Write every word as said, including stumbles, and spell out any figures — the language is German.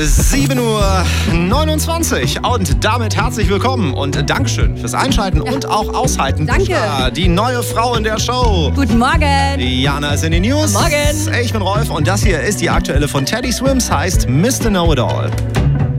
sieben Uhr neunundzwanzig und damit herzlich willkommen und Dankeschön fürs Einschalten ja. und auch Aushalten. Danke. Buschra, die neue Frau in der Show. Guten Morgen. Jana ist in den News. Morgen. Ich bin Rolf und das hier ist die aktuelle von Teddy Swims, heißt Mister Know-It-All.